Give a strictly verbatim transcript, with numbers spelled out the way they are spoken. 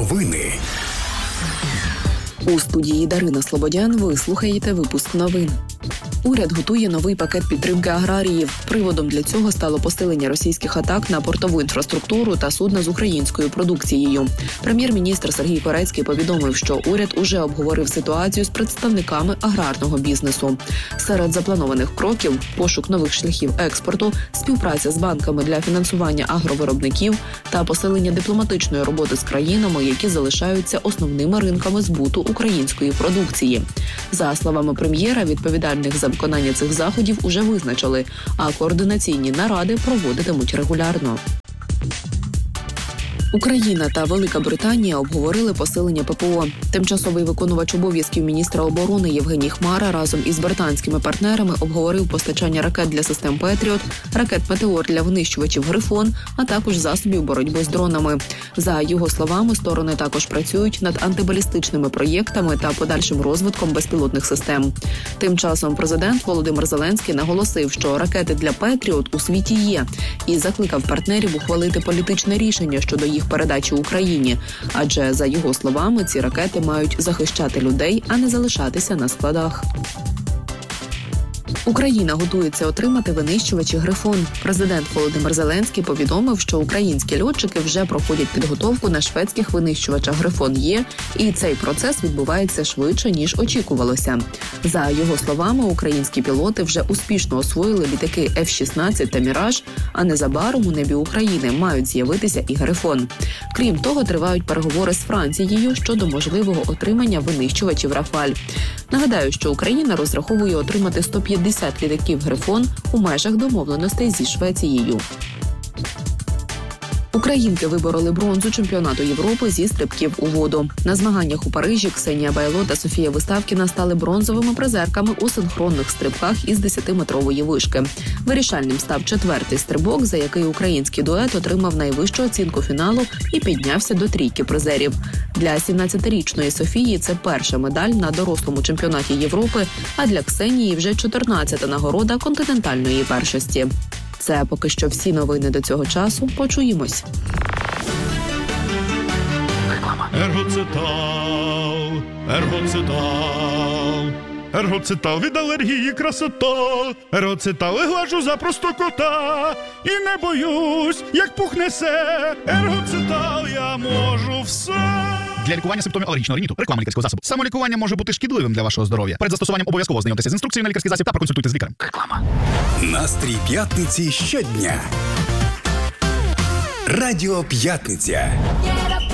Новини. У студії Дарина Слободян ви слухаєте випуск новин. Уряд готує новий пакет підтримки аграріїв. Приводом для цього стало посилення російських атак на портову інфраструктуру та судна з українською продукцією. Прем'єр-міністр Сергій Корецький повідомив, що уряд уже обговорив ситуацію з представниками аграрного бізнесу. Серед запланованих кроків – пошук нових шляхів експорту, співпраця з банками для фінансування агровиробників та посилення дипломатичної роботи з країнами, які залишаються основними ринками збуту української продукції. За словами прем'єра, відповідальних за виконання цих заходів уже визначили, а координаційні наради проводитимуть регулярно. Україна та Велика Британія обговорили посилення ППО. Тимчасовий виконувач обов'язків міністра оборони Євгеній Хмара разом із британськими партнерами обговорив постачання ракет для систем «Петріот», ракет «Метеор» для винищувачів «Грифон», а також засобів боротьби з дронами. За його словами, сторони також працюють над антибалістичними проєктами та подальшим розвитком безпілотних систем. Тим часом президент Володимир Зеленський наголосив, що ракети для «Петріот» у світі є, і закликав партнерів ухвалити політичне рішення щодо їх передачі Україні. Адже, за його словами, ці ракети мають захищати людей, а не залишатися на складах. Україна готується отримати винищувачі «Грифон». Президент Володимир Зеленський повідомив, що українські льотчики вже проходять підготовку на шведських винищувачах «Грифон-Є», і цей процес відбувається швидше, ніж очікувалося. За його словами, українські пілоти вже успішно освоїли літаки еф шістнадцять та «Міраж», а незабаром у небі України мають з'явитися і «Грифон». Крім того, тривають переговори з Францією щодо можливого отримання винищувачів «Рафаль». Нагадаю, що Україна розраховує отримати сто п'ятдесят літаків «Грифон» у межах домовленостей зі Швецією. Українки вибороли бронзу чемпіонату Європи зі стрибків у воду. На змаганнях у Парижі Ксенія Байло та Софія Виставкіна стали бронзовими призерками у синхронних стрибках із десятиметрової вишки. Вирішальним став четвертий стрибок, за який український дует отримав найвищу оцінку фіналу і піднявся до трійки призерів. Для сімнадцятирічної Софії це перша медаль на дорослому чемпіонаті Європи, а для Ксенії вже чотирнадцята нагорода континентальної першості. Це поки що всі новини до цього часу. Почуємось. Ергоцитал, ергоцитал, ергоцитал від алергії красота. Ергоцитал глажу за простокота і не боюсь, як пухне се. Ергоцитал я можу все. Для лікування симптомів алергічного риніту. Реклама лікарського засобу. Самолікування може бути шкідливим для вашого здоров'я. Перед застосуванням обов'язково ознайомтеся з інструкцією на лікарський засіб та проконсультуйте з лікарем. Реклама. Настрій п'ятниці щодня. Радіо П'ятниця.